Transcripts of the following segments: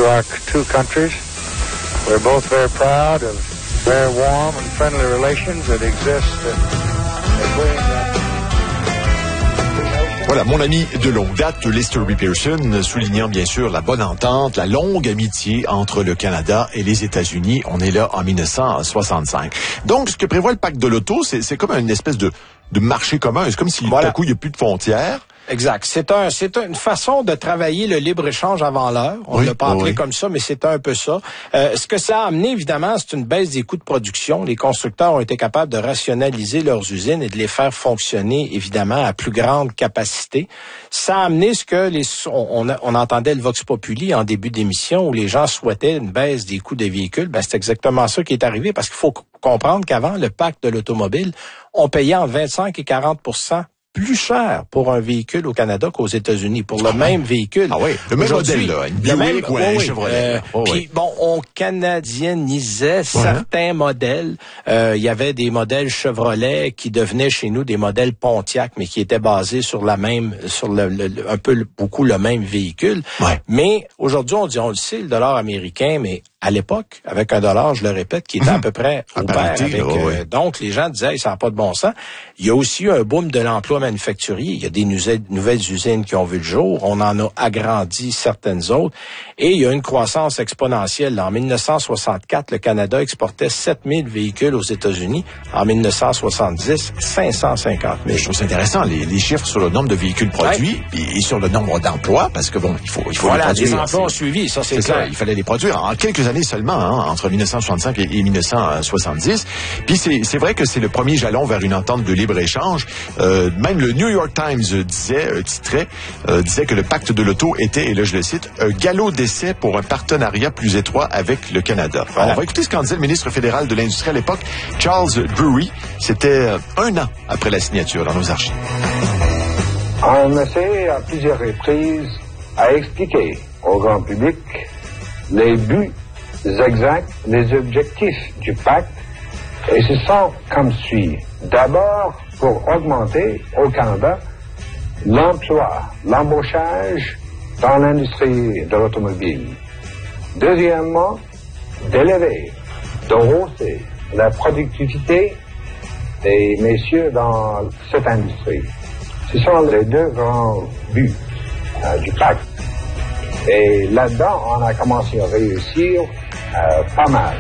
our two countries. We're both very proud of very warm and friendly relations that exist between Voilà, mon ami de longue date, Lester B. Pearson, soulignant bien sûr la bonne entente, la longue amitié entre le Canada et les États-Unis. On est là en 1965. Donc, ce que prévoit le pacte de l'auto, c'est comme une espèce de marché commun. C'est comme si tout à coup, il n'y a plus de frontières. Exact. C'est une façon de travailler le libre-échange avant l'heure. On ne l'a pas appelé comme ça, mais c'est un peu ça. Ce que ça a amené, évidemment, c'est une baisse des coûts de production. Les constructeurs ont été capables de rationaliser leurs usines et de les faire fonctionner, évidemment, à plus grande capacité. Ça a amené ce que on entendait le Vox Populi en début d'émission où les gens souhaitaient une baisse des coûts des véhicules. Ben, c'est exactement ça qui est arrivé parce qu'il faut comprendre qu'avant, le pacte de l'automobile, on payait entre 25 et 40% plus cher pour un véhicule au Canada qu'aux États-Unis, pour le même véhicule. Ah oui, le même modèle, là, une Buick ou un Chevrolet. Puis bon, on canadienisait certains modèles. Il y avait des modèles Chevrolet qui devenaient chez nous des modèles Pontiac, mais qui étaient basés sur beaucoup le même véhicule. Ouais. Mais aujourd'hui, on le sait, le dollar américain, mais à l'époque, avec un dollar, je le répète, qui était à peu près au pair avec... donc, les gens disaient, ça n'a pas de bon sens. Il y a aussi eu un boom de l'emploi manufacturier. Il y a des nouvelles usines qui ont vu le jour. On en a agrandi certaines autres. Et il y a une croissance exponentielle. En 1964, le Canada exportait 7000 véhicules aux États-Unis. En 1970, 550 000. Je trouve ça intéressant, les chiffres sur le nombre de véhicules produits et sur le nombre d'emplois, parce que bon, il faut voilà, les produire. Les emplois ont suivi, ça c'est clair. Ça, il fallait les produire en quelques années seulement, entre 1965 et 1970. Puis c'est vrai que c'est le premier jalon vers une entente de libre-échange. Même le New York Times disait que le pacte de l'auto était, et là je le cite, un galop d'essai pour un partenariat plus étroit avec le Canada. Voilà. Alors, on va écouter ce qu'en disait le ministre fédéral de l'Industrie à l'époque, Charles Drury. C'était un an après la signature dans nos archives. On essaie à plusieurs reprises à expliquer au grand public les buts exacts, les objectifs du pacte, et ce sont comme suit. D'abord, pour augmenter au Canada l'emploi, l'embauchage dans l'industrie de l'automobile. Deuxièmement, d'élever, de hausser la productivité des messieurs dans cette industrie. Ce sont les deux grands buts du pacte. Et là-dedans, on a commencé à réussir pas mal.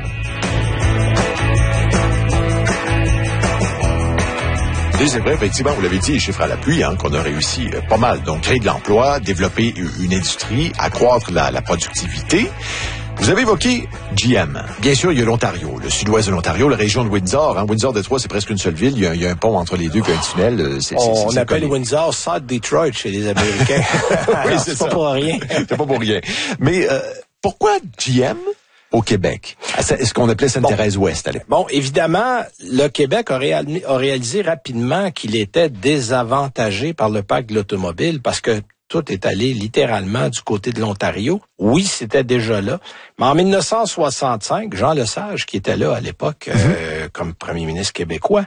C'est vrai, effectivement, vous l'avez dit, chiffres à l'appui, qu'on a réussi pas mal. Donc, créer de l'emploi, développer une industrie, accroître la productivité. Vous avez évoqué GM. Bien sûr, il y a l'Ontario, le sud-ouest de l'Ontario, la région de Windsor. Windsor-Détroit, c'est presque une seule ville. Il y a un pont entre les deux, puis un tunnel. On appelle Windsor South Detroit chez les Américains. Oui, c'est pas pour rien. C'est pas pour rien. Mais pourquoi GM au Québec? Ce qu'on appelait Sainte-Thérèse-Ouest à l'époque. Bon, évidemment, le Québec a réalisé rapidement qu'il était désavantagé par le pacte de l'automobile parce que tout est allé littéralement du côté de l'Ontario. Oui, c'était déjà là. Mais en 1965, Jean Lesage, qui était là à l'époque comme premier ministre québécois,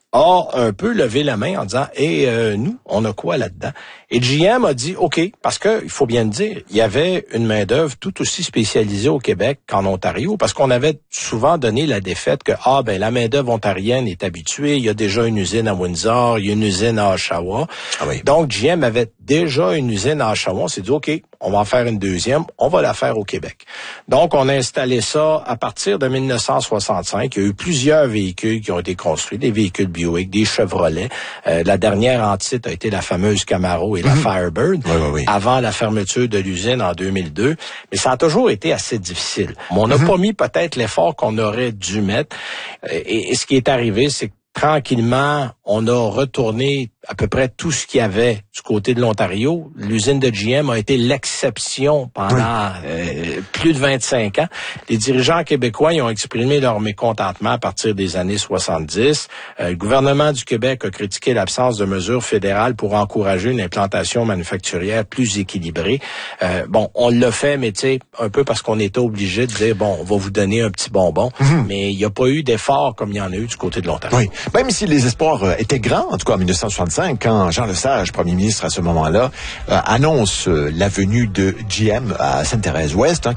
a un peu levé la main en disant « nous, on a quoi là-dedans? » Et GM a dit « OK », parce que, il faut bien le dire, il y avait une main-d'œuvre tout aussi spécialisée au Québec qu'en Ontario, parce qu'on avait souvent donné la défaite que la main-d'œuvre ontarienne est habituée, il y a déjà une usine à Windsor, il y a une usine à Oshawa. Ah oui. Donc, GM avait déjà une usine à Oshawa. On s'est dit « OK, on va en faire une deuxième, on va la faire au Québec. » Donc, on a installé ça à partir de 1965. Il y a eu plusieurs véhicules qui ont été construits, des véhicules Buick, des Chevrolet. La dernière en titre a été la fameuse Camaro et la Firebird, avant la fermeture de l'usine en 2002. Mais ça a toujours été assez difficile. On n'a pas mis peut-être l'effort qu'on aurait dû mettre. Et ce qui est arrivé, c'est que tranquillement, on a retourné à peu près tout ce qu'il y avait du côté de l'Ontario. L'usine de GM a été l'exception pendant plus de 25 ans. Les dirigeants québécois ils ont exprimé leur mécontentement à partir des années 70. Le gouvernement du Québec a critiqué l'absence de mesures fédérales pour encourager une implantation manufacturière plus équilibrée. On l'a fait, mais tu sais, un peu parce qu'on était obligé de dire, on va vous donner un petit bonbon. Mais il n'y a pas eu d'effort comme il y en a eu du côté de l'Ontario. Oui. Même si les espoirs étaient grands, en tout cas en 1965, quand Jean Lesage, premier ministre à ce moment-là, annonce la venue de GM à Sainte-Thérèse-Ouest,